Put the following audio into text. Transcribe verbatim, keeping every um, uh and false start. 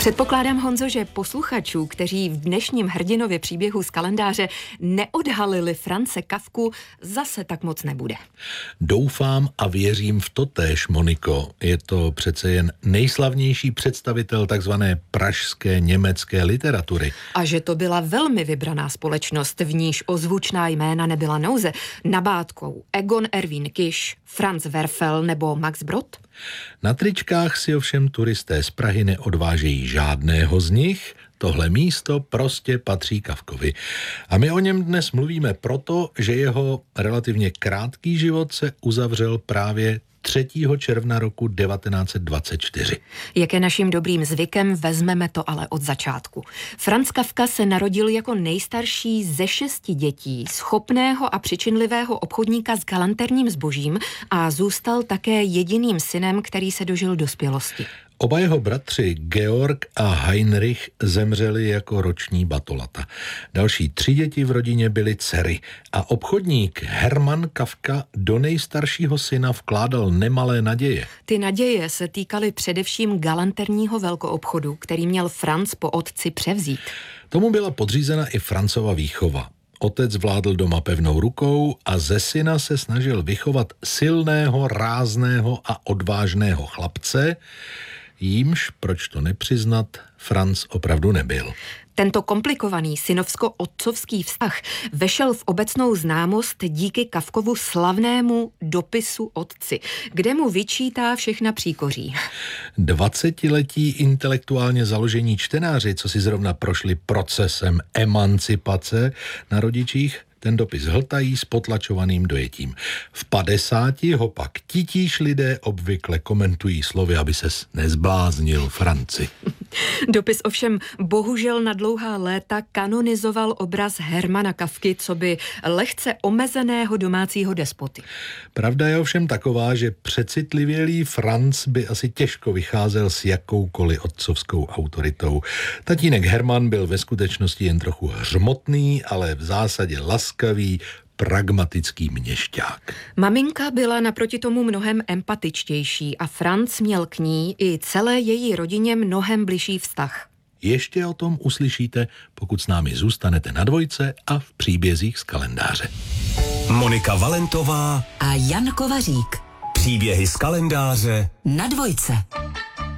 Předpokládám, Honzo, že posluchačů, kteří v dnešním hrdinově příběhu z kalendáře neodhalili France Kafku, zase tak moc nebude. Doufám a věřím v totéž, Moniko. Je to přece jen nejslavnější představitel takzvané pražské německé literatury. A že to byla velmi vybraná společnost, v níž o zvučná jména nebyla nouze. Nabádkou Egon Erwin Kisch, Franz Werfel nebo Max Brod? Na tričkách si ovšem turisté z Prahy neodvážejí žádného z nich. Tohle místo prostě patří Kafkovi. A my o něm dnes mluvíme proto, že jeho relativně krátký život se uzavřel právě třetího června roku devatenáct set dvacet čtyři. Jak je naším dobrým zvykem, vezmeme to ale od začátku. Franz Kafka se narodil jako nejstarší ze šesti dětí, schopného a přičinlivého obchodníka s galanterním zbožím a zůstal také jediným synem, který se dožil dospělosti. Oba jeho bratři Georg a Heinrich zemřeli jako roční batolata. Další tři děti v rodině byly dcery a obchodník Hermann Kafka do nejstaršího syna vkládal nemalé naděje. Ty naděje se týkaly především galanterního velkoobchodu, který měl Franz po otci převzít. Tomu byla podřízena i Franzova výchova. Otec vládl doma pevnou rukou a ze syna se snažil vychovat silného, rázného a odvážného chlapce, jímž, proč to nepřiznat, Franz opravdu nebyl. Tento komplikovaný synovsko-otcovský vztah vešel v obecnou známost díky Kafkovu slavnému dopisu otci, kde mu vyčítá všechna příkoří. Dvacetiletí intelektuálně založení čtenáři, co si zrovna prošli procesem emancipace na rodičích, ten dopis hltají s potlačovaným dojetím. V padesáti ho pak titíž lidé obvykle komentují slovy, aby ses nezbláznil, Franci. Dopis ovšem bohužel na dlouhá léta kanonizoval obraz Hermana Kafky, co by lehce omezeného domácího despoty. Pravda je ovšem taková, že přecitlivělý Franz by asi těžko vycházel s jakoukoliv otcovskou autoritou. Tatínek Herman byl ve skutečnosti jen trochu hřmotný, ale v zásadě laskavý, pragmatický měšťák. Maminka byla naproti tomu mnohem empatičtější a Franz měl k ní i celé její rodině mnohem bližší vztah. Ještě o tom uslyšíte, pokud s námi zůstanete na dvojce a v příbězích z kalendáře. Monika Valentová a Jan Kovařík. Příběhy z kalendáře na dvojce.